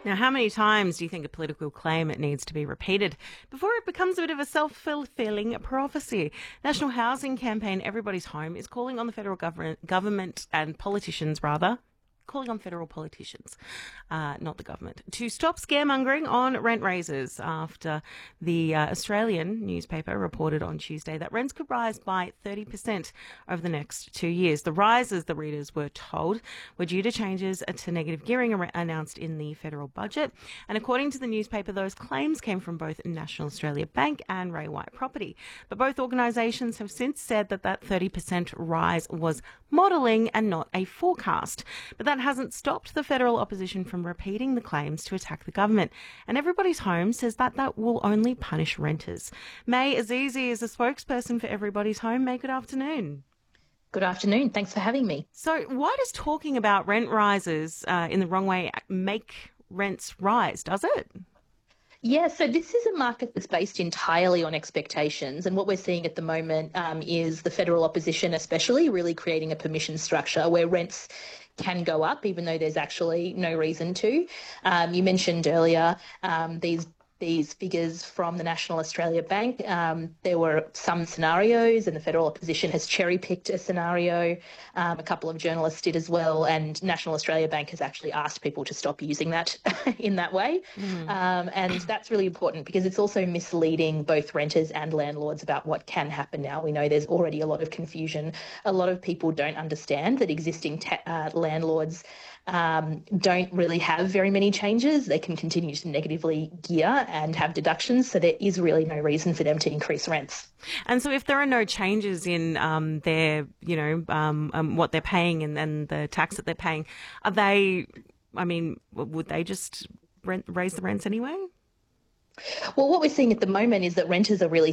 Now, how many times do you think a political claim it needs to be repeated before it becomes a bit of a self-fulfilling prophecy? National Housing Campaign Everybody's Home is calling on the federal government and politicians, rather, calling on federal politicians, not the government, to stop scaremongering on rent raises after the Australian newspaper reported on Tuesday that rents could rise by 30% over the next 2 years. The rises, the readers were told, were due to changes to negative gearing announced in the federal budget. And according to the newspaper, those claims came from both National Australia Bank and Ray White Property. But both organisations have since said that 30% rise was modelling and not a forecast. But that hasn't stopped the federal opposition from repeating the claims to attack the government. And Everybody's Home says that will only punish renters. May Azizi is a spokesperson for Everybody's Home. May, good afternoon. Good afternoon. Thanks for having me. So why does talking about rent rises in the wrong way make rents rise, does it? Yeah, so this is a market that's based entirely on expectations. And what we're seeing at the moment is the federal opposition especially really creating a permission structure where rents can go up, even though there's actually no reason to. You mentioned earlier these figures from the National Australia Bank. There were some scenarios and the federal opposition has cherry-picked a scenario. A couple of journalists did as well, and National Australia Bank has actually asked people to stop using that in that way. And that's really important because it's also misleading both renters and landlords about what can happen now. We know there's already a lot of confusion. A lot of people don't understand that existing landlords don't really have very many changes. They can continue to negatively gear and have deductions, so there is really no reason for them to increase rents. And so if there are no changes in their, what they're paying and the tax that they're paying, would they just raise the rents anyway? Well, what we're seeing at the moment is that renters are really